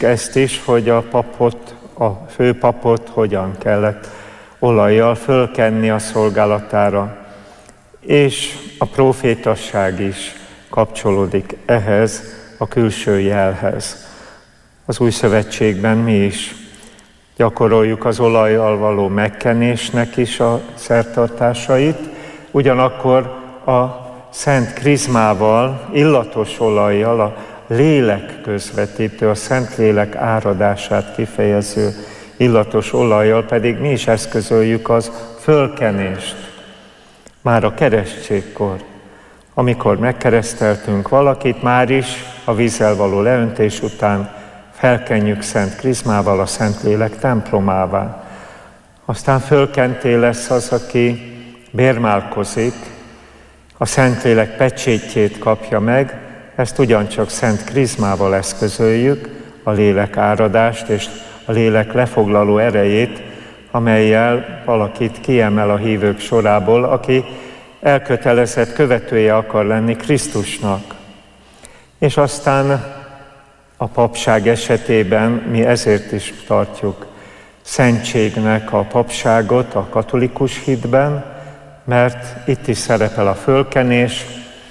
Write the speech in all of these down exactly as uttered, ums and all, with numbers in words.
Ezt is, hogy a papot, a főpapot hogyan kellett olajjal fölkenni a szolgálatára. És a prófétasság is kapcsolódik ehhez a külső jelhez. Az Új Szövetségben mi is gyakoroljuk az olajjal való megkenésnek is a szertartásait, ugyanakkor a szent krizmával, illatos olajjal, a lélek közvetítő, a szent lélek áradását kifejező illatos olajjal pedig mi is eszközöljük az fölkenést. Már a keresztségkor, amikor megkereszteltünk valakit, már is a vízzel való leöntés után felkenjük szent krizmával a Szentlélek templomává. Aztán fölkenté lesz az, aki bérmálkozik, a Szentlélek pecsétjét kapja meg, ezt ugyancsak szent krizmával eszközöljük, a lélek áradást és a lélek lefoglaló erejét, amellyel valakit kiemel a hívők sorából, aki elkötelezett követője akar lenni Krisztusnak. És aztán a papság esetében mi ezért is tartjuk szentségnek a papságot a katolikus hitben, mert itt is szerepel a fölkenés,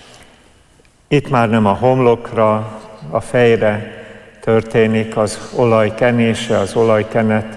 itt már nem a homlokra, a fejre történik az olaj kenése, az olajkenet,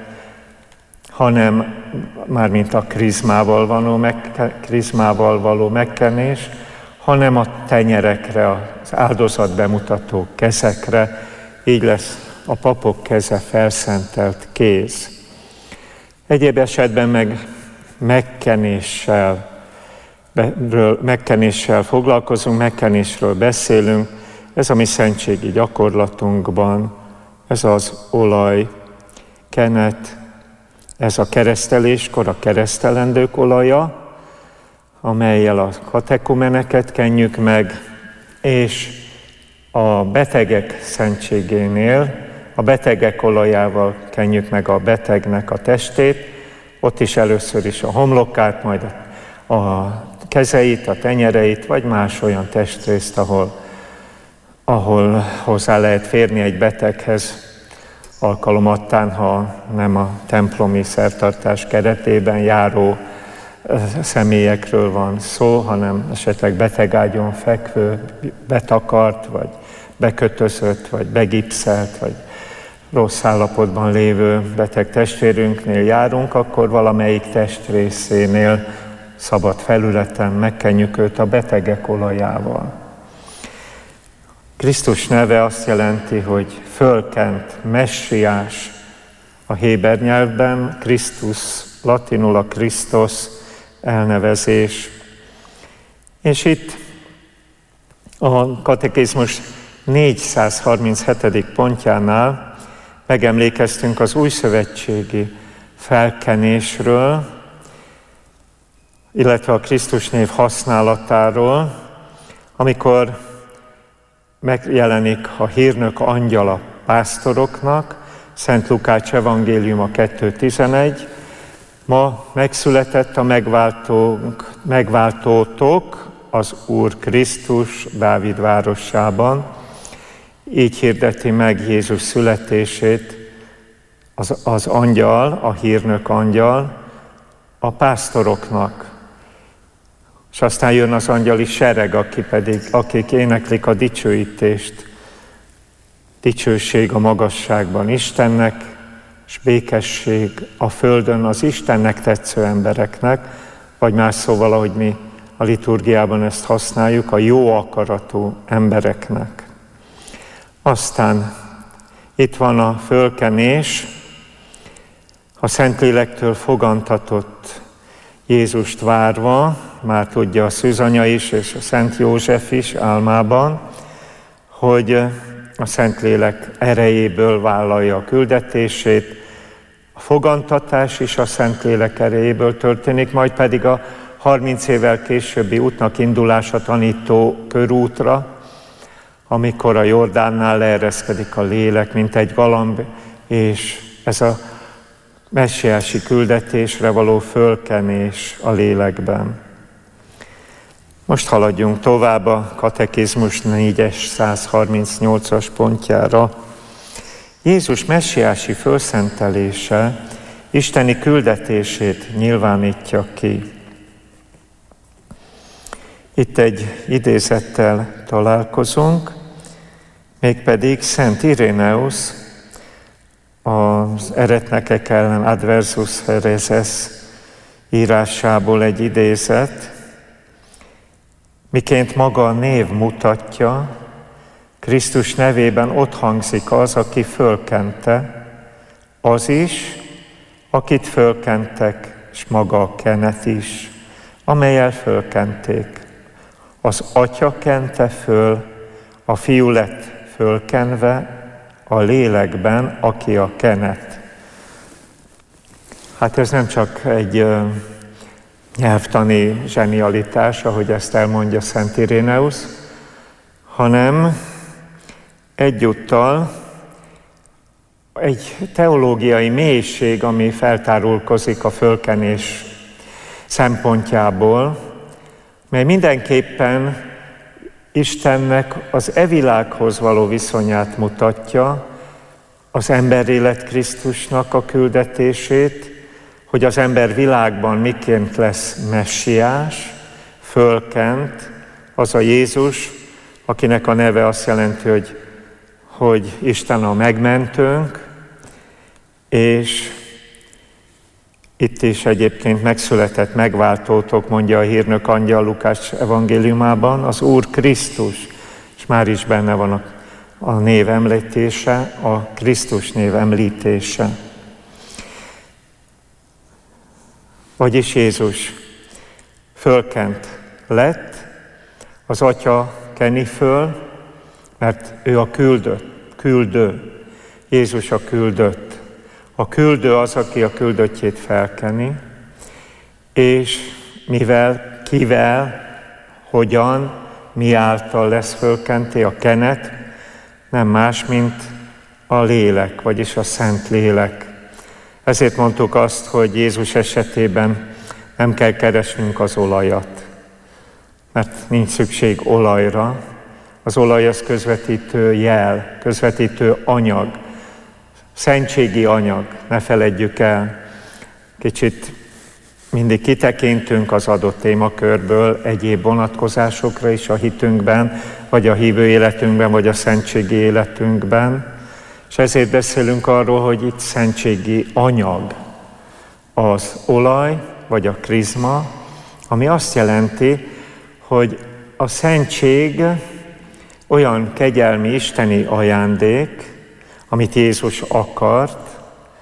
hanem mármint a krizmával való, meg, krizmával való megkenés, hanem a tenyerekre, az áldozat bemutató kezekre, így lesz a papok keze felszentelt kéz. Egyéb esetben meg megkenéssel, ről, megkenéssel foglalkozunk, megkenésről beszélünk, ez a mi szentségi gyakorlatunkban, ez az olaj, kenet, ez a kereszteléskor a keresztelendők olaja, amellyel a katekumeneket kenjük meg, és a betegek szentségénél a betegek olajával kenjük meg a betegnek a testét, ott is először is a homlokát, majd a kezeit, a tenyereit, vagy más olyan testrészt, ahol, ahol hozzá lehet férni egy beteghez, alkalomattán, ha nem a templomi szertartás keretében járó személyekről van szó, hanem esetleg betegágyon fekvő, betakart, vagy bekötözött, vagy begipszelt, vagy rossz állapotban lévő beteg testvérünknél járunk, akkor valamelyik testrészénél szabad felületen megkenjük őt a betegek olajával. Krisztus neve azt jelenti, hogy fölkent, messiás a héber nyelvben, Krisztus, latinul a Krisztus elnevezés. És itt a katekizmus négyszázharminchetedik pontjánál megemlékeztünk az újszövetségi felkenésről, illetve a Krisztus név használatáról, amikor megjelenik a hírnök angyala pásztoroknak, Szent Lukács evangélium a kettő tizenegy, ma megszületett a megváltónk, megváltótok, az Úr Krisztus Dávid városában. Így hirdeti meg Jézus születését az, az angyal, a hírnök angyal a pásztoroknak. És aztán jön az angyali sereg, aki pedig, akik éneklik a dicsőítést. Dicsőség a magasságban Istennek, és békesség a földön az Istennek tetsző embereknek, vagy más szóval, ahogy mi a liturgiában ezt használjuk, a jó akaratú embereknek. Aztán itt van a fölkenés, a Szentlélektől fogantatott Jézust várva, már tudja a szűzanya is, és a Szent József is álmában, hogy a Szentlélek erejéből vállalja a küldetését, a fogantatás is a Szentlélek erejéből történik, majd pedig a harminc évvel későbbi útnak indulása tanító körútra, amikor a Jordánnál leereszkedik a lélek, mint egy galamb, és ez a messiási küldetésre való fölkenés a lélekben. Most haladjunk tovább a katekizmus négyszázharmincnyolcas pontjára. Jézus messiási fölszentelése isteni küldetését nyilvánítja ki. Itt egy idézettel találkozunk, mégpedig Szent Iréneusz, az Eretnekek ellen Adversus Hereses írásából egy idézet, miként maga a név mutatja, Krisztus nevében ott hangzik az, aki fölkente, az is, akit fölkentek, és maga a kenet is, amellyel fölkenték. Az Atya kente föl, a Fiú lett fölkenve a lélekben, aki a kenet. Hát ez nem csak egy uh, nyelvtani zsenialitás, ahogy ezt elmondja Szent Iréneusz, hanem egyúttal egy teológiai mélység, ami feltárulkozik a fölkenés szempontjából, mely mindenképpen Istennek az e világhoz való viszonyát mutatja, az emberré lett Krisztusnak a küldetését, hogy az ember világban miként lesz messiás, fölkent, az a Jézus, akinek a neve azt jelenti, hogy, hogy Isten a megmentőnk, és itt is egyébként megszületett megváltótok, mondja a hírnök angyal Lukács evangéliumában, az Úr Krisztus, és már is benne van a, a név említése, a Krisztus név említése. Vagyis Jézus fölkent lett, az Atya keni föl, mert ő a küldött, küldő. Jézus a küldött. A küldő az, aki a küldöttjét felkeni, és mivel, kivel, hogyan, mi által lesz fölkenté a kenet, nem más, mint a lélek, vagyis a Szent Lélek. Ezért mondtuk azt, hogy Jézus esetében nem kell keresnünk az olajat, mert nincs szükség olajra. Az olaj az közvetítő jel, közvetítő anyag, szentségi anyag, ne feledjük el. Kicsit mindig kitekintünk az adott témakörből egyéb vonatkozásokra is a hitünkben, vagy a hívő életünkben, vagy a szentségi életünkben. És ezért beszélünk arról, hogy itt szentségi anyag az olaj, vagy a krizma, ami azt jelenti, hogy a szentség olyan kegyelmi isteni ajándék, amit Jézus akart,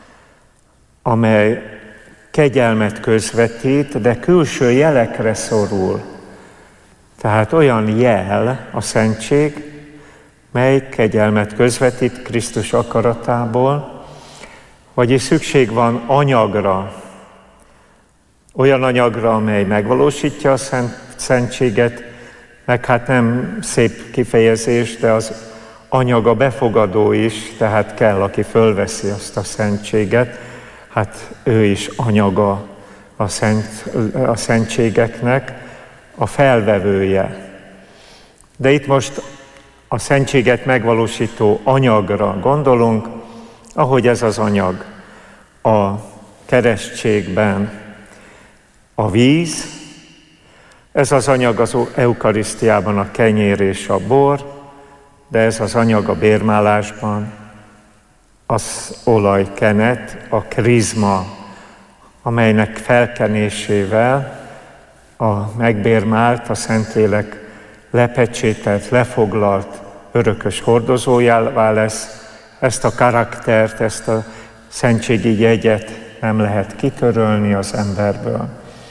amely kegyelmet közvetít, de külső jelekre szorul. Tehát olyan jel a szentség, mely kegyelmet közvetít Krisztus akaratából, vagyis szükség van anyagra, olyan anyagra, amely megvalósítja a szent, szentséget, meg hát nem szép kifejezés, de az anyag a befogadó is, tehát kell, aki fölveszi azt a szentséget, hát ő is anyaga a, szent, a szentségeknek, a felvevője. De itt most a szentséget megvalósító anyagra gondolunk, ahogy ez az anyag a keresztségben a víz, ez az anyag az eukarisztiában a kenyér és a bor, de ez az anyag a bérmálásban az olajkenet, a krizma, amelynek felkenésével a megbérmált, a Szentlélek lepecsételt, lefoglalt, örökös hordozójává lesz. Ezt a karaktert, ezt a szentségi jegyet nem lehet kitörölni az emberből.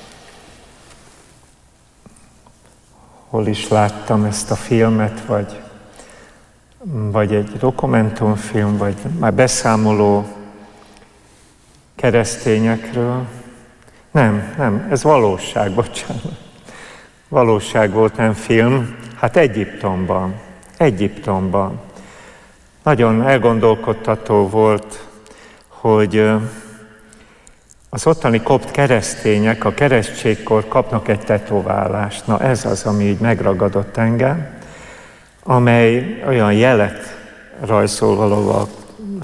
Hol is láttam ezt a filmet, vagy, vagy egy dokumentumfilm, vagy már beszámoló keresztényekről. Nem, nem, ez valóság, bocsánat. Valóság volt, nem film. Hát Egyiptomban, Egyiptomban. Nagyon elgondolkodtató volt, hogy az ottani kopt keresztények a keresztségkor kapnak egy tetoválást. Na ez az, ami így megragadott engem, amely olyan jelet rajzol valahol a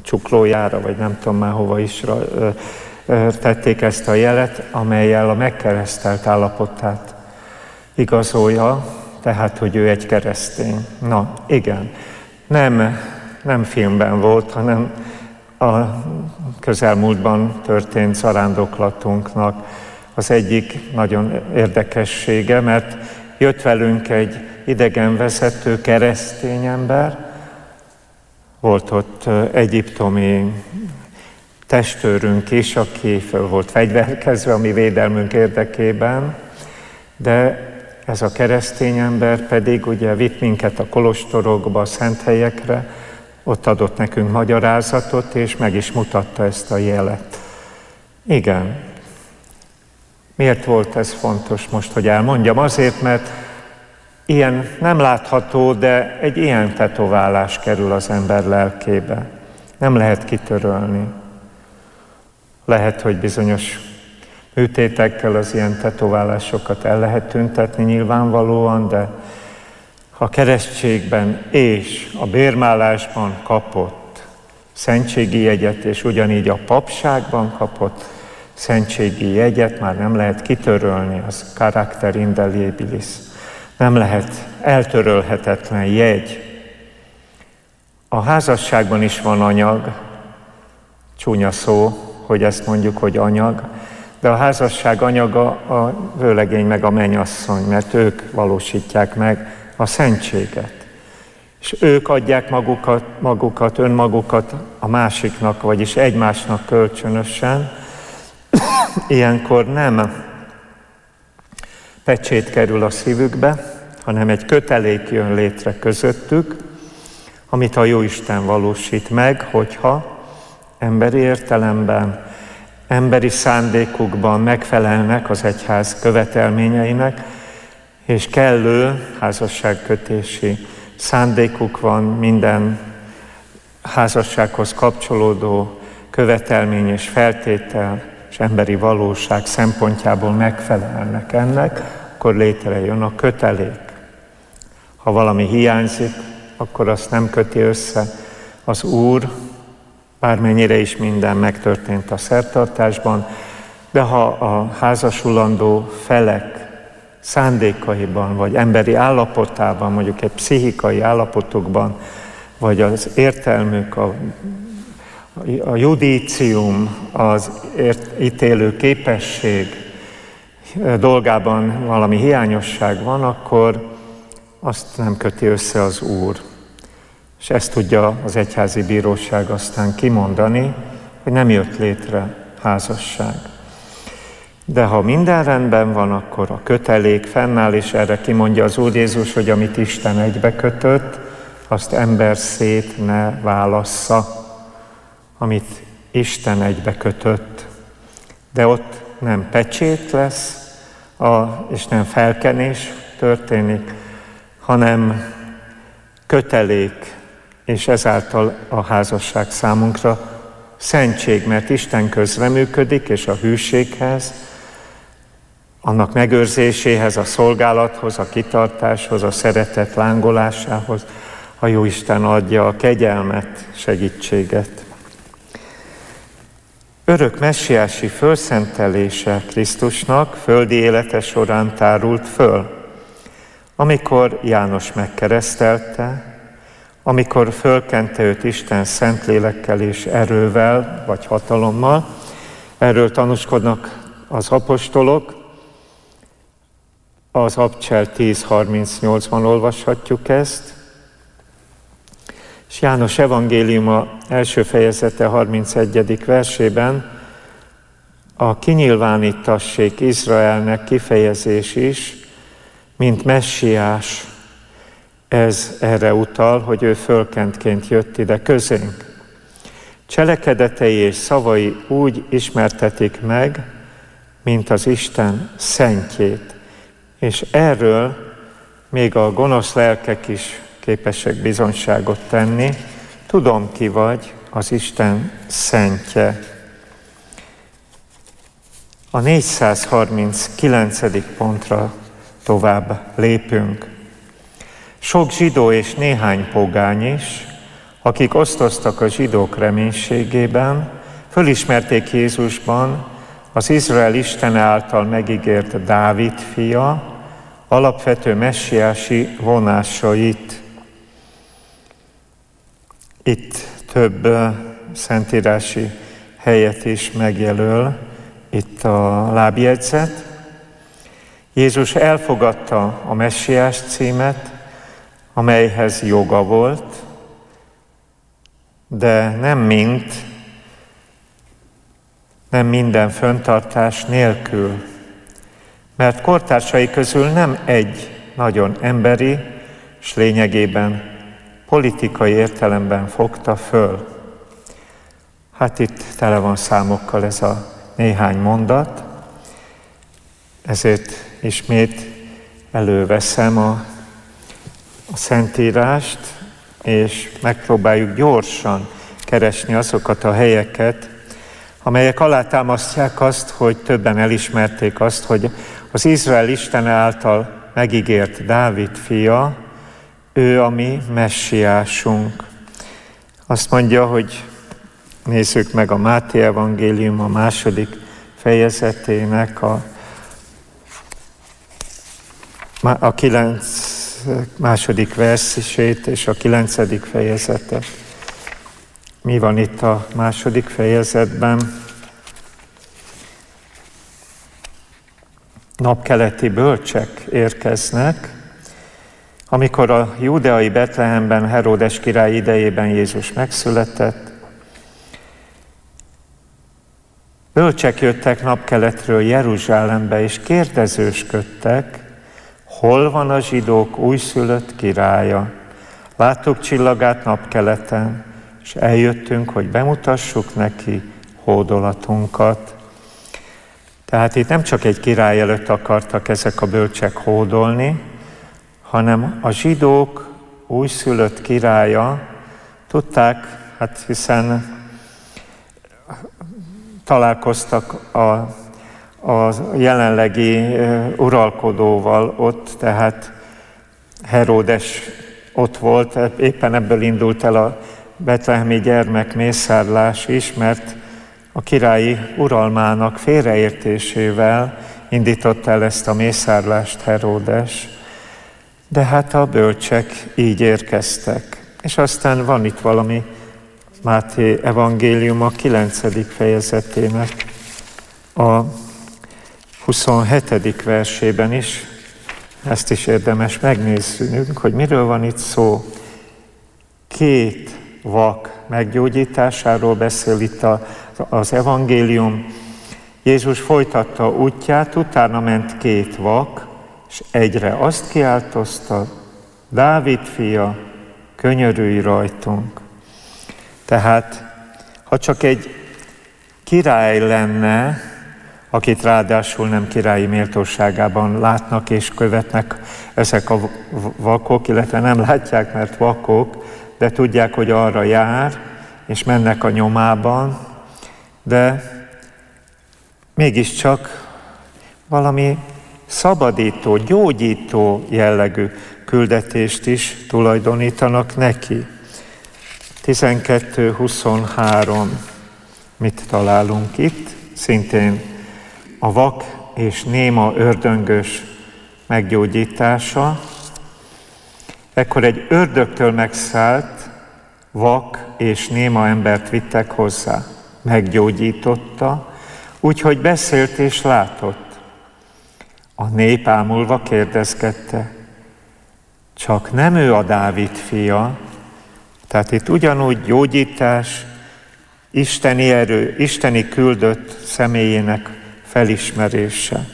csuklójára, vagy nem tudom már hova is tették ezt a jelet, amellyel a megkeresztelt állapotát igazolja, tehát, hogy ő egy keresztény. Na, igen, nem, nem filmben volt, hanem a közelmúltban történt zarándoklatunknak az egyik nagyon érdekessége, mert jött velünk egy idegenvezető keresztény ember, volt ott egyiptomi testőrünk is, aki föl volt fegyverkezve a mi védelmünk érdekében, de ez a keresztény ember pedig ugye vitt minket a kolostorokba, a szent helyekre, ott adott nekünk magyarázatot, és meg is mutatta ezt a jelet. Igen. Miért volt ez fontos most, hogy elmondjam? Azért, mert ilyen nem látható, de egy ilyen tetoválás kerül az ember lelkébe. Nem lehet kitörölni. Lehet, hogy bizonyos műtétekkel az ilyen tetoválásokat el lehet tüntetni nyilvánvalóan, de ha a keresztségben és a bérmálásban kapott szentségi jegyet, és ugyanígy a papságban kapott szentségi jegyet már nem lehet kitörölni, az character indelibilis. Nem lehet eltörölhetetlen jegy. A házasságban is van anyag, csúnya szó, hogy ezt mondjuk, hogy anyag, de a házasság anyaga a vőlegény meg a mennyasszony, mert ők valósítják meg a szentséget. És ők adják magukat, magukat, önmagukat a másiknak, vagyis egymásnak kölcsönösen. Ilyenkor nem pecsét kerül a szívükbe, hanem egy kötelék jön létre közöttük, amit a Jóisten valósít meg, hogyha emberi értelemben, emberi szándékukban megfelelnek az egyház követelményeinek, és kellő házasságkötési szándékuk van, minden házassághoz kapcsolódó követelmény és feltétel és emberi valóság szempontjából megfelelnek ennek, akkor létrejön a kötelék. Ha valami hiányzik, akkor azt nem köti össze az Úr, bármennyire is minden megtörtént a szertartásban, de ha a házasulandó felek szándékaiban, vagy emberi állapotában, mondjuk egy pszichikai állapotukban, vagy az értelmük, a, a judícium, az ért, ítélő képesség dolgában valami hiányosság van, akkor azt nem köti össze az Úr. És ezt tudja az egyházi bíróság aztán kimondani, hogy nem jött létre házasság. De ha minden rendben van, akkor a kötelék fennáll, és erre kimondja az Úr Jézus, hogy amit Isten egybekötött, azt ember szét ne válassza, amit Isten egybekötött. De ott nem pecsét lesz, a, és nem felkenés történik, hanem kötelék, és ezáltal a házasság számunkra szentség, mert Isten közreműködik, és a hűséghez, annak megőrzéséhez, a szolgálathoz, a kitartáshoz, a szeretet lángolásához a Jóisten adja a kegyelmet, segítséget. Örök messiási fölszentelése Krisztusnak földi élete során tárult föl, amikor János megkeresztelte, amikor fölkente őt Isten Szentlélekkel és erővel, vagy hatalommal. Erről tanúskodnak az apostolok. Az Abcsel tíz harmincnyolcban olvashatjuk ezt. És János evangéliuma első fejezete harmincegyedik versében a kinyilvánítassék Izraelnek kifejezés is, mint messiás, ez erre utal, hogy ő fölkentként jött ide közénk. Cselekedetei és szavai úgy ismertetik meg, mint az Isten szentjét. És erről még a gonosz lelkek is képesek bizonyságot tenni. Tudom, ki vagy, az Isten szentje. A négyszázharminckilencedik pontra tovább lépünk. Sok zsidó és néhány pogány is, akik osztoztak a zsidók reménységében, fölismerték Jézusban az Izrael Istene által megígért Dávid fia, alapvető messiási vonásait. Itt több szentírási helyet is megjelöl, itt a lábjegyzet. Jézus elfogadta a messiás címet, amelyhez joga volt, de nem mind, nem minden fenntartás nélkül, mert kortársai közül nem egy nagyon emberi, és lényegében politikai értelemben fogta föl. Hát itt tele van számokkal ez a néhány mondat, ezért ismét előveszem a, a Szentírást, és megpróbáljuk gyorsan keresni azokat a helyeket, amelyek alátámasztják azt, hogy többen elismerték azt, hogy az Izrael Istene által megígért Dávid fia, ő a mi messiásunk. Azt mondja, hogy nézzük meg a Máté evangélium a második fejezetének a, a kilenc második versét és a kilencedik fejezetet. Mi van itt a második fejezetben? Napkeleti bölcsek érkeznek, amikor a júdeai Betlehemben Heródes király idejében Jézus megszületett. Bölcsek jöttek napkeletről Jeruzsálembe, és kérdezősködtek, hol van a zsidók újszülött királya? Láttuk csillagát napkeleten, és eljöttünk, hogy bemutassuk neki hódolatunkat. Tehát itt nem csak egy király előtt akartak ezek a bölcsek hódolni, hanem a zsidók újszülött királya, tudták, hát hiszen találkoztak a, a jelenlegi uralkodóval ott, tehát Heródes ott volt, éppen ebből indult el a betlehemi gyermekmészárlás is, mert a királyi uralmának félreértésével indította el ezt a mészárlást Heródes. De hát a bölcsek így érkeztek. És aztán van itt valami Máté evangélium a kilencedik fejezetének a huszonhetedik versében is. Ezt is érdemes megnéznünk, hogy miről van itt szó. Két vak meggyógyításáról beszél itt a, az evangélium. Jézus folytatta útját, utána ment két vak, és egyre azt kiáltozta, Dávid fia, könyörülj rajtunk. Tehát, ha csak egy király lenne, akit ráadásul nem királyi méltóságában látnak és követnek ezek a vakok, illetve nem látják, mert vakok, de tudják, hogy arra jár, és mennek a nyomában, de mégiscsak valami szabadító, gyógyító jellegű küldetést is tulajdonítanak neki. tizenkettő huszonhárom. Mit találunk itt? Szintén a vak és néma ördöngös meggyógyítása. Ekkor egy ördögtől megszállt vak és néma embert vittek hozzá. Meggyógyította, úgyhogy beszélt és látott. A nép ámulva kérdezgette, csak nem ő a Dávid fia? Tehát itt ugyanúgy gyógyítás, isteni erő, isteni küldött személyének felismerése.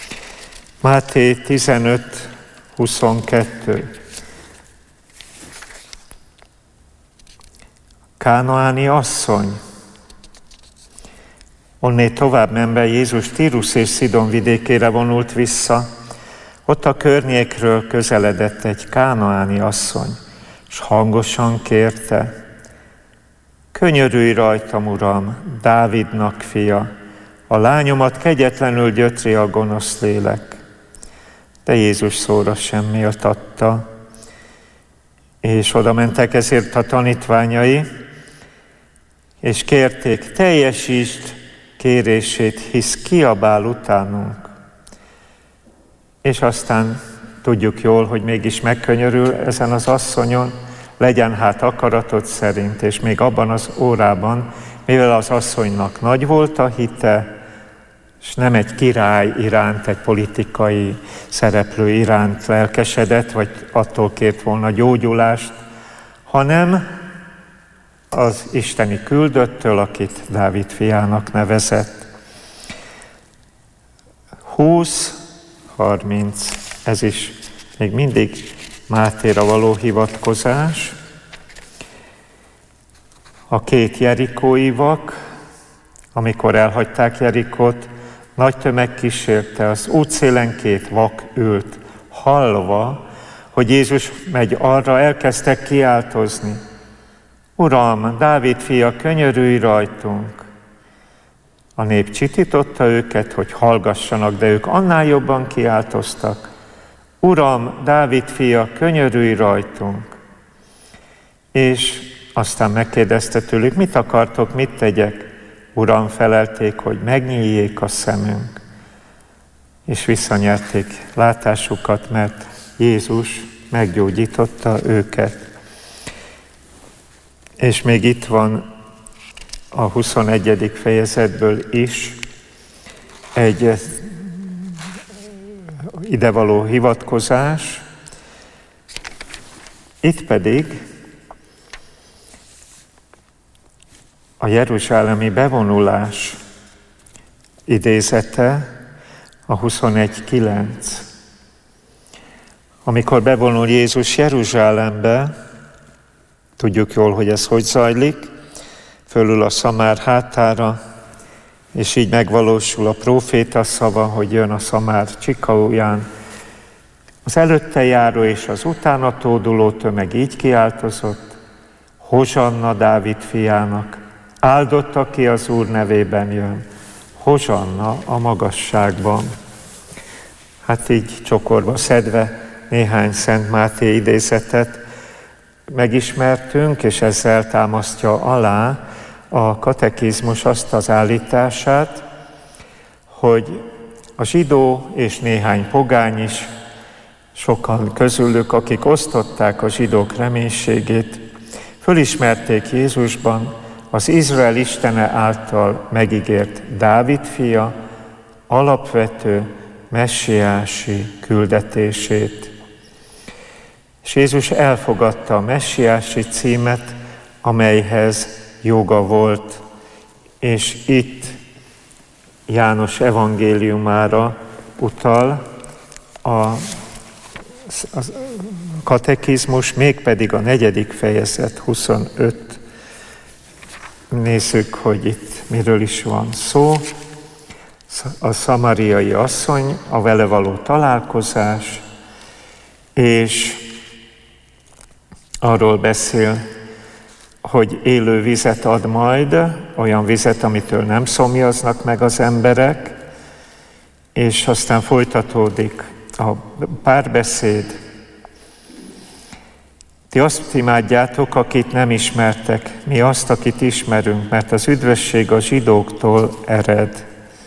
Máté tizenöt huszonkettő. Kánaáni asszony. Onnét tovább menve Jézus Tírus és Szidon vidékére vonult vissza. Ott a környékről közeledett egy kánaáni asszony, és hangosan kérte, könyörülj rajtam, Uram, Dávidnak fia, a lányomat kegyetlenül gyötri a gonosz lélek. De Jézus szóra sem méltatta. És oda mentek ezért a tanítványai, és kérték, teljesítsd kérését, hisz kiabál utánunk. És aztán tudjuk jól, hogy mégis megkönyörül ezen az asszonyon, legyen hát akaratod szerint, és még abban az órában, mivel az asszonynak nagy volt a hite, és nem egy király iránt, egy politikai szereplő iránt lelkesedett, vagy attól kért volna gyógyulást, hanem az isteni küldöttől, akit Dávid fiának nevezett. húsz harminc, ez is még mindig Mátéra való hivatkozás. A két jerikói vak, amikor elhagyták Jerikót, nagy tömeg kísérte, az útszélen két vak ült, hallva, hogy Jézus megy arra, elkezdtek kiáltozni. Uram, Dávid fia, könyörülj rajtunk! A nép csitította őket, hogy hallgassanak, de ők annál jobban kiáltoztak. Uram, Dávid fia, könyörülj rajtunk! És aztán megkérdezte tőlük, mit akartok, mit tegyek? Uram, felelték, hogy megnyíljék a szemünk. És visszanyerték látásukat, mert Jézus meggyógyította őket. És még itt van a huszonegyedik fejezetből is egy idevaló hivatkozás. Itt pedig a jeruzsálemi bevonulás idézete, a huszonegy kilenc. Amikor bevonul Jézus Jeruzsálembe, tudjuk jól, hogy ez hogy zajlik, fölül a szamár hátára, és így megvalósul a próféta szava, hogy jön a szamár csikaujján. Az előtte járó és az utána tóduló tömeg így kiáltozott, Hozsanna Dávid fiának, áldott, aki az Úr nevében jön, Hozsanna a magasságban. Hát így csokorba szedve néhány Szent Máté idézetet megismertünk, és ezzel támasztja alá a katekizmus azt az állítását, hogy a zsidó és néhány pogány is, sokan közülük, akik osztották a zsidók reménységét, fölismerték Jézusban az Izrael Istene által megígért Dávid fia alapvető messiási küldetését. És Jézus elfogadta a messiási címet, amelyhez joga volt, és itt János evangéliumára utal a, a katekizmus, mégpedig a negyedik fejezet huszonöt. Nézzük, hogy itt miről is van szó. A szamariai asszony, a vele való találkozás, és arról beszél, hogy élő vizet ad majd, olyan vizet, amitől nem szomjaznak meg az emberek, és aztán folytatódik a párbeszéd. Ti azt imádjátok, akit nem ismertek, mi azt, akit ismerünk, mert az üdvösség a zsidóktól ered.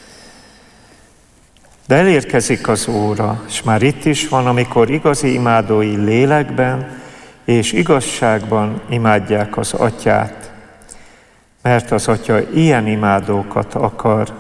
De elérkezik az óra, és már itt is van, amikor igazi imádói lélekben és igazságban imádják az Atyát, mert az Atya ilyen imádókat akar.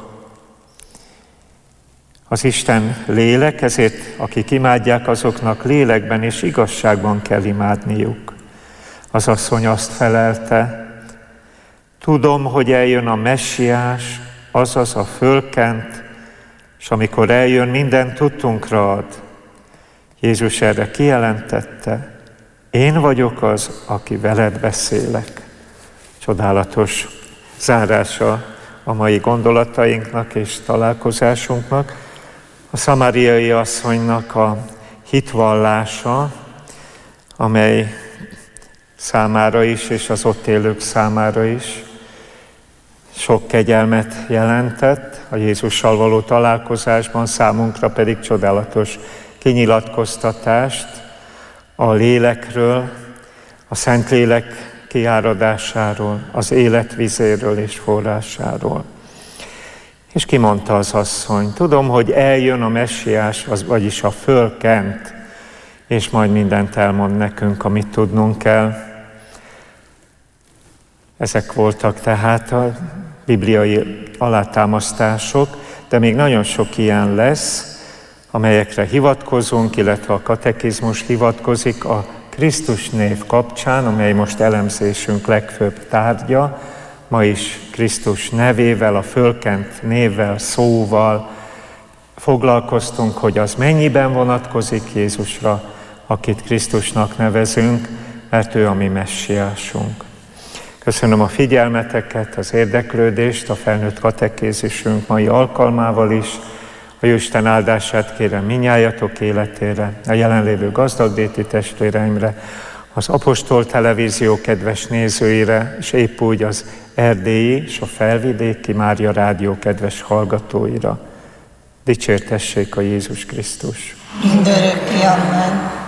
Az Isten lélek, ezért akik imádják, azoknak lélekben és igazságban kell imádniuk. Az asszony azt felelte, tudom, hogy eljön a messiás, azaz a fölkent, és amikor eljön, minden tudtunkra ad. Jézus erre kijelentette, én vagyok az, aki veled beszélek. Csodálatos zárása a mai gondolatainknak és találkozásunknak. A szamáriai asszonynak a hitvallása, amely számára is, és az ott élők számára is sok kegyelmet jelentett, a Jézussal való találkozásban, számunkra pedig csodálatos kinyilatkoztatást a lélekről, a Szentlélek kiáradásáról, az élet vizéről és forrásáról. És kimondta az asszony, tudom, hogy eljön a messiás, az, vagyis a fölkent, és majd mindent elmond nekünk, amit tudnunk kell. Ezek voltak tehát a bibliai alátámasztások, de még nagyon sok ilyen lesz, amelyekre hivatkozunk, illetve a katekizmus hivatkozik a Krisztus név kapcsán, amely most elemzésünk legfőbb tárgya. Ma is Krisztus nevével, a fölkent névvel, szóval foglalkoztunk, hogy az mennyiben vonatkozik Jézusra, akit Krisztusnak nevezünk, mert ő a mi messiásunk. Köszönöm a figyelmeteket, az érdeklődést a felnőtt katekézisünk mai alkalmával is. A Jóisten áldását kérem minnyájatok életére, a jelenlévő gazdagdéti testvéreimre, az Apostol Televízió kedves nézőire, és épp úgy az erdélyi és a felvidéki Mária Rádió kedves hallgatóira. Dicsértessék a Jézus Krisztus! Mindörökké, amen.